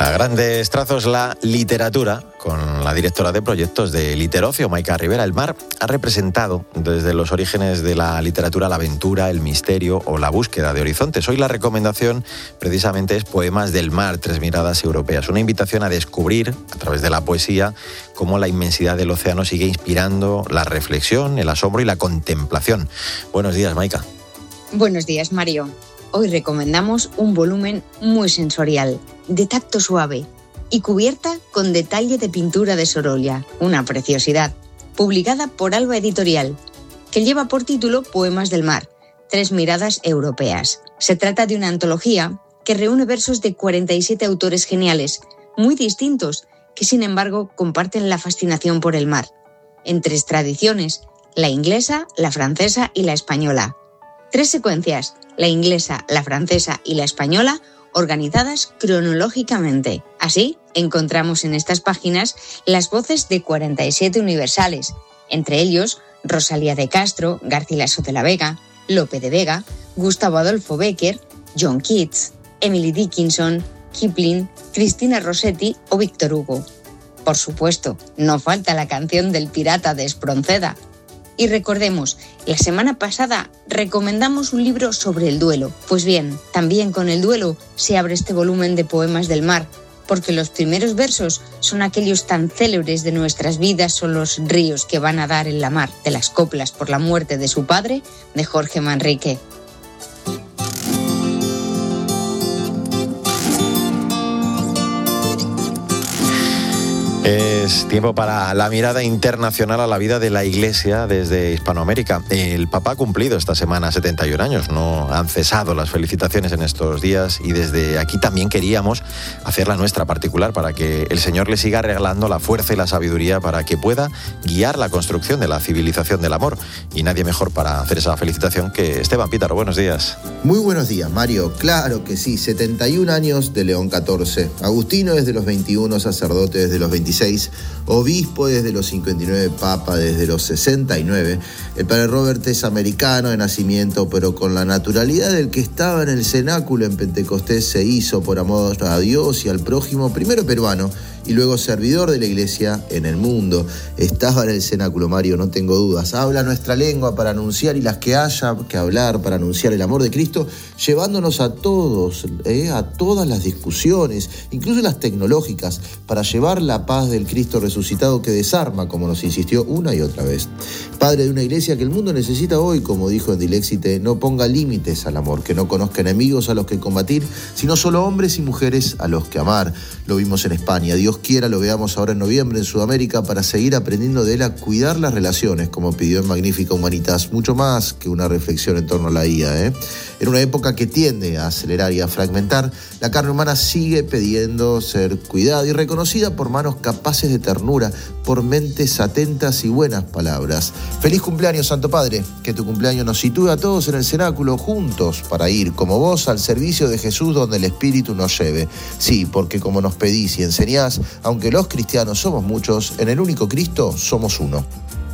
A grandes trazos, la literatura, con la directora de proyectos de Literocio, Maika Rivera. El mar ha representado desde los orígenes de la literatura la aventura, el misterio o la búsqueda de horizontes. Hoy la recomendación precisamente es Poemas del mar, 3 miradas europeas. Una invitación a descubrir, a través de la poesía, cómo la inmensidad del océano sigue inspirando la reflexión, el asombro y la contemplación. Buenos días, Maika. Buenos días, Mario. Hoy recomendamos un volumen muy sensorial, de tacto suave y cubierta con detalle de pintura de Sorolla, una preciosidad, publicada por Alba Editorial, que lleva por título Poemas del mar, 3 miradas europeas. Se trata de una antología que reúne versos de 47 autores geniales, muy distintos, que sin embargo comparten la fascinación por el mar, en 3 tradiciones, la inglesa, la francesa y la española. 3 secuencias, la inglesa, la francesa y la española, organizadas cronológicamente. Así, encontramos en estas páginas las voces de 47 universales, entre ellos Rosalía de Castro, Garcilaso de la Vega, Lope de Vega, Gustavo Adolfo Bécquer, John Keats, Emily Dickinson, Kipling, Cristina Rossetti o Víctor Hugo. Por supuesto, no falta la canción del pirata de Espronceda. Y recordemos, la semana pasada recomendamos un libro sobre el duelo. Pues bien, también con el duelo se abre este volumen de Poemas del mar, porque los primeros versos son aquellos tan célebres de nuestras vidas, son los ríos que van a dar en la mar, de las coplas por la muerte de su padre, de Jorge Manrique. Es tiempo para la mirada internacional a la vida de la Iglesia desde Hispanoamérica. El Papa ha cumplido esta semana 71 años, no han cesado las felicitaciones en estos días y desde aquí también queríamos hacer la nuestra particular para que el Señor le siga regalando la fuerza y la sabiduría para que pueda guiar la construcción de la civilización del amor. Y nadie mejor para hacer esa felicitación que Esteban Pítaro. Buenos días. Muy buenos días, Mario. Claro que sí, 71 años de León XIV. Agustino desde los 21, sacerdote desde los 26, obispo desde los 59, papa desde los 69. El padre Robert es americano de nacimiento, pero con la naturalidad del que estaba en el cenáculo en Pentecostés se hizo por amor a Dios y al prójimo, primero peruano y luego servidor de la Iglesia en el mundo. Estaba en el cenáculo, Mario, no tengo dudas. Habla nuestra lengua para anunciar y las que haya que hablar para anunciar el amor de Cristo, llevándonos a todos, a todas las discusiones, incluso las tecnológicas, para llevar la paz del Cristo resucitado que desarma, como nos insistió una y otra vez. Padre de una iglesia que el mundo necesita hoy, como dijo en Dilexite, no ponga límites al amor, que no conozca enemigos a los que combatir, sino solo hombres y mujeres a los que amar. Lo vimos en España, Dios quiera lo veamos ahora en noviembre en Sudamérica para seguir aprendiendo de él a cuidar las relaciones, como pidió en Magnífica Humanitas, mucho más que una reflexión en torno a la IA. En una época que tiende a acelerar y a fragmentar, la carne humana sigue pidiendo ser cuidada y reconocida por manos capaces de ternura, por mentes atentas y buenas palabras. Feliz cumpleaños, Santo Padre, que tu cumpleaños nos sitúe a todos en el cenáculo juntos para ir, como vos, al servicio de Jesús donde el Espíritu nos lleve. Sí, porque como nos pedís y enseñás, aunque los cristianos somos muchos, en el único Cristo somos uno.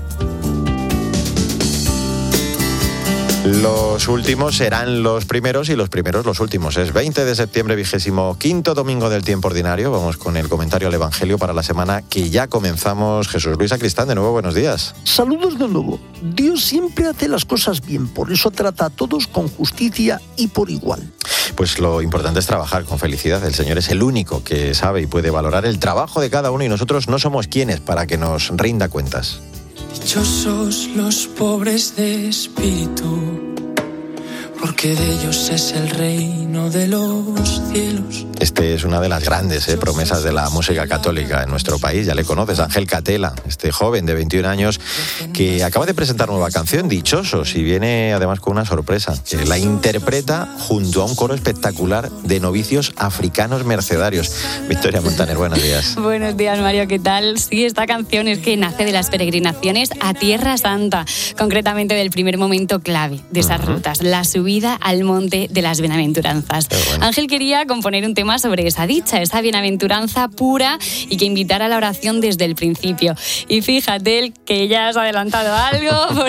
Los últimos serán los primeros y los primeros los últimos. Es 20 de septiembre, 25º domingo del tiempo ordinario. Vamos con el comentario al Evangelio para la semana que ya comenzamos. Jesús Luis Sacristán, de nuevo, buenos días. Saludos de nuevo. Dios siempre hace las cosas bien, por eso trata a todos con justicia y por igual. Pues lo importante es trabajar con felicidad. El Señor es el único que sabe y puede valorar el trabajo de cada uno y nosotros no somos quienes para que nos rinda cuentas. Dichosos los pobres de espíritu, porque de ellos es el reino de los cielos. Este es una de las grandes promesas de la música católica en nuestro país. Ya le conoces, Ángel Catela, este joven de 21 años que acaba de presentar nueva canción, Dichosos, y viene además con una sorpresa, que la interpreta junto a un coro espectacular de novicios africanos mercedarios. Victoria Montaner, buenos días. Buenos días, Mario, ¿qué tal? Sí, esta canción es que nace de las peregrinaciones a Tierra Santa, concretamente del primer momento clave de esas rutas, la subida al monte de las bienaventuranzas. Bueno. Ángel quería componer un tema sobre esa dicha, esa bienaventuranza pura y que invitara a la oración desde el principio. Y fíjate que ya has adelantado algo.